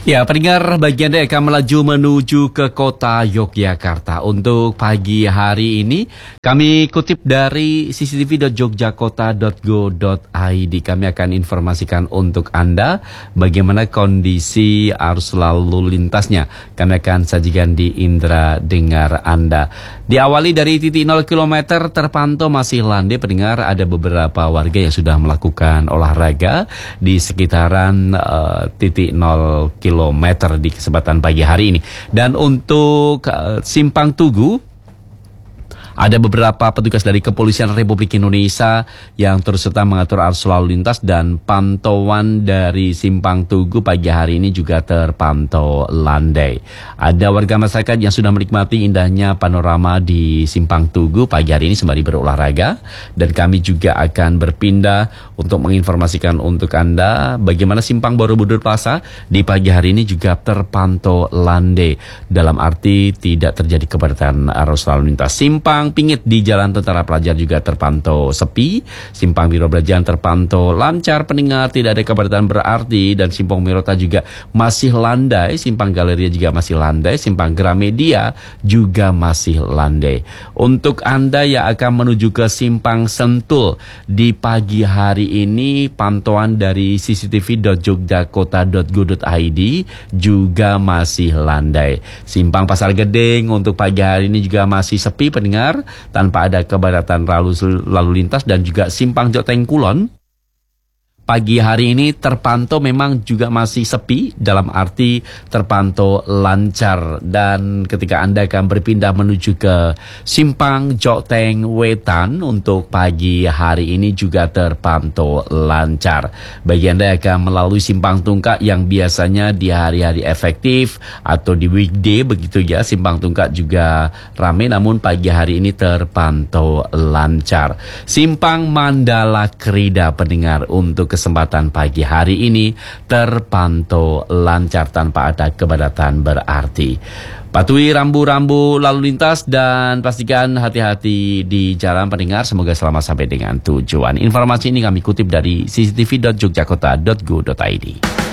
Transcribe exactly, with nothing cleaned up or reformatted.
Ya, pendengar, bagi Anda yang akan melaju menuju ke kota Yogyakarta. Untuk pagi hari ini, kami kutip dari c c t v dot jogjakota dot go dot i d. Kami akan informasikan untuk Anda bagaimana kondisi arus lalu lintasnya. Kami akan sajikan di Indra Dengar Anda. Diawali dari titik nol kilometer terpantau masih landai. Pendengar, ada beberapa warga yang sudah melakukan olahraga di sekitaran uh, titik nol kilometer di kesempatan pagi hari ini. Dan untuk uh, Simpang Tugu, ada beberapa petugas dari Kepolisian Republik Indonesia yang terus serta mengatur arus lalu lintas, dan pantauan dari Simpang Tugu pagi hari ini juga terpantau landai. Ada warga masyarakat yang sudah menikmati indahnya panorama di Simpang Tugu pagi hari ini sembari berolahraga, dan kami juga akan berpindah untuk menginformasikan untuk Anda bagaimana Simpang Borobudur Plaza di pagi hari ini juga terpantau landai, dalam arti tidak terjadi kepadatan arus lalu lintas. Simpang Pingit di Jalan Tentara Pelajar juga terpantau sepi. Simpang Biro Brajan terpantau lancar, pendengar, tidak ada kepadatan berarti. Dan Simpang Mirota juga masih landai. Simpang Galeria juga masih landai. Simpang Gramedia juga masih landai. Untuk Anda yang akan menuju ke Simpang Sentul di pagi hari ini, pantauan dari c c t v dot jogjakota dot go dot i d juga masih landai. Simpang Pasar Gedeng untuk pagi hari ini juga masih sepi, pendengar, tanpa ada kepadatan lalu, lalu lintas. Dan juga Simpang Joteng Kulon pagi hari ini terpantau memang juga masih sepi, dalam arti terpantau lancar. Dan ketika Anda akan berpindah menuju ke Simpang Joteng Wetan untuk pagi hari ini juga terpantau lancar. Bagi Anda yang akan melalui Simpang Tungkak yang biasanya di hari-hari efektif atau di weekday begitu ya, Simpang Tungkak juga ramai, namun pagi hari ini terpantau lancar. Simpang Mandala Krida, pendengar, untuk kesempatan pagi hari ini terpantau lancar tanpa ada kepadatan berarti. Patuhi rambu-rambu lalu lintas dan pastikan hati-hati di jalan, pendengar. Semoga selamat sampai dengan tujuan. Informasi ini kami kutip dari c c t v dot jogjakota dot go dot i d.